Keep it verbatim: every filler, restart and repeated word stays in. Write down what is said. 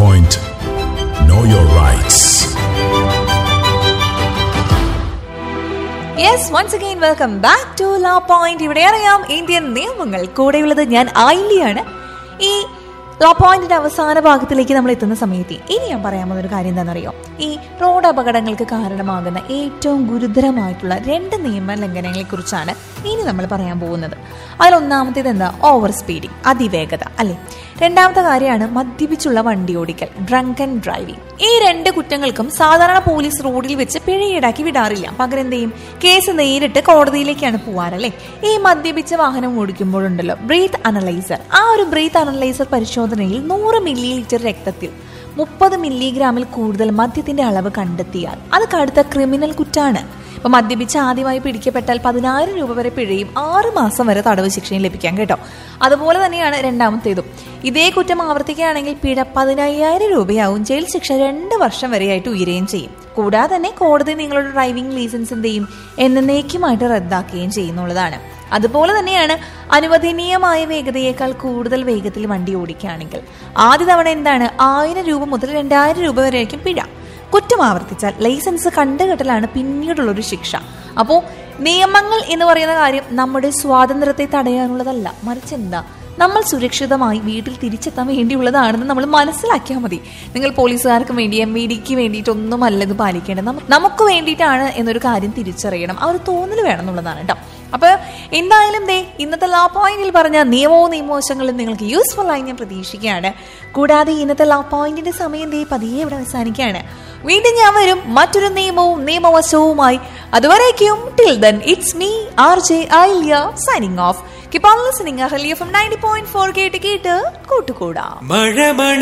Point. Know your rights. Yes, once again welcome back to Law Point. ഇവിടെ അറിയാം Indian നിയമങ്ങൾ. കൂടെയുള്ളത് ഞാൻ ആയില്യാണ്. ഈ ലോ പോയിന്റിന്റെ അവസാന ഭാഗത്തിലേക്ക് നമ്മൾ എത്തുന്ന സമയത്ത് ഇനി ഞാൻ പറയാൻ പോകുന്ന ഒരു കാര്യം എന്താണെന്നറിയോ? ഈ റോഡ് അപകടങ്ങൾക്ക് കാരണമാകുന്ന ഏറ്റവും ഗുരുതരമായിട്ടുള്ള രണ്ട് നിയമ ലംഘനങ്ങളെ കുറിച്ചാണ് ഇനി നമ്മൾ പറയാൻ പോകുന്നത്. അതിലൊന്നാമത്തേത് എന്താ? ഓവർ സ്പീഡിങ്, അതിവേഗത അല്ലെ. രണ്ടാമത്തെ കാര്യമാണ് മദ്യപിച്ചുള്ള വണ്ടി ഓടിക്കൽ, ഡ്രങ്കൻ ഡ്രൈവിംഗ്. ഈ രണ്ട് കുറ്റങ്ങൾക്കും സാധാരണ പോലീസ് റോഡിൽ വെച്ച് പിഴ ഈടാക്കി വിടാറില്ല. പകരം എന്ത് ചെയ്യും? കേസ് നേരിട്ട് കോടതിയിലേക്കാണ് പോവാറല്ലേ. ഈ മദ്യപിച്ച വാഹനം ഓടിക്കുമ്പോഴുണ്ടല്ലോ ബ്രീത്ത് അനലൈസർ, ആ ഒരു ബ്രീത്ത് അനലൈസർ പരിശോധനയിൽ നൂറ് മില്ലി ലിറ്റർ രക്തത്തിൽ മുപ്പത് മില്ലിഗ്രാമിൽ കൂടുതൽ മദ്യത്തിന്റെ അളവ് കണ്ടെത്തിയാൽ അത് കടുത്ത ക്രിമിനൽ കുറ്റാണ്. ഇപ്പൊ മദ്യപിച്ച് ആദ്യമായി പിടിക്കപ്പെട്ടാൽ പതിനായിരം രൂപ വരെ പിഴയും ആറ് മാസം വരെ തടവ് ശിക്ഷയും ലഭിക്കാം കേട്ടോ. അതുപോലെ തന്നെയാണ് രണ്ടാമത്തേതും. ഇതേ കുറ്റം ആവർത്തിക്കുകയാണെങ്കിൽ പിഴ പതിനയ്യായിരം രൂപയാവും, ജയിൽ ശിക്ഷ രണ്ട് വർഷം വരെയായിട്ട് ഉയരുകയും ചെയ്യും. കൂടാതെ തന്നെ കോടതി നിങ്ങളുടെ ഡ്രൈവിംഗ് ലൈസൻസിന്റെയും എന്നേക്കുമായിട്ട് റദ്ദാക്കുകയും ചെയ്യുന്നുള്ളതാണ്. അതുപോലെ തന്നെയാണ് അനുവദനീയമായ വേഗതയേക്കാൾ കൂടുതൽ വേഗത്തിൽ വണ്ടി ഓടിക്കുകയാണെങ്കിൽ ആദ്യ തവണ എന്താണ് ആയിരം രൂപ മുതൽ രണ്ടായിരം രൂപ വരെയായിരിക്കും പിഴ. കുറ്റം ആവർത്തിച്ചാൽ ലൈസൻസ് കണ്ടുകെട്ടലാണ് പിന്നീടുള്ളൊരു ശിക്ഷ. അപ്പോൾ നിയമങ്ങൾ എന്ന് പറയുന്ന കാര്യം നമ്മുടെ സ്വാതന്ത്ര്യത്തെ തടയാനുള്ളതല്ല, മറിച്ച് എന്താ നമ്മൾ സുരക്ഷിതമായി വീട്ടിൽ തിരിച്ചെത്താൻ വേണ്ടിയുള്ളതാണെന്ന് നമ്മൾ മനസ്സിലാക്കിയാൽ മതി. നിങ്ങൾ പോലീസുകാർക്ക് വേണ്ടി എം വി ഡിക്ക് വേണ്ടിയിട്ടൊന്നും അല്ല ഇത് പാലിക്കേണ്ടത്, നമുക്ക് വേണ്ടിയിട്ടാണ് എന്നൊരു കാര്യം തിരിച്ചറിയണം. ആ ഒരു തോന്നൽ വേണം എന്നുള്ളതാണ് കേട്ടോ. അപ്പൊ എന്തായാലും ദേ ഇന്നത്തെ ലോ പോയിന്റിൽ പറഞ്ഞ നിയമവും നിയമവശങ്ങളും നിങ്ങൾക്ക് യൂസ്ഫുൾ ആയി ഞാൻ പ്രതീക്ഷിക്കുകയാണ്. കൂടാതെ ഇന്നത്തെ ലോ പോയിന്റിന്റെ സമയം ദേ പതിയെ ഇവിടെ അവസാനിക്കുകയാണ്. വീണ്ടും ഞാൻ വരും മറ്റൊരു നിയമവും നിയമവശവുമായി. അതുവരേക്കും till then it's me R J Ayilya signing off. Keep on listening. Ahali F M ninety point four കേട്ട് കേട്ട് കൂട്ടുകൂടാം.